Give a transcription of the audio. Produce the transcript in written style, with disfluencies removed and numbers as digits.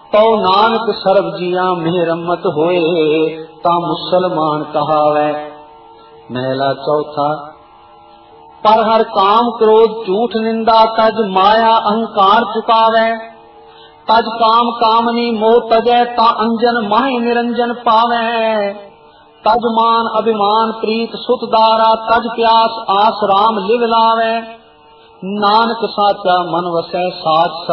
तो नानक सर्व जिया मेहरमत होए, ता मुसलमान कहावै। महला चौथा। पर हर काम क्रोध झूठ निंदा, तज माया अहंकार चुकावै। तज काम कामनी मोह तजै, ता अंजन माहि निरंजन पावै। तज मान अभिमान प्रीत सुत दारा, तज प्यास आस राम लिव लावै। नानक साचा मन वसै साच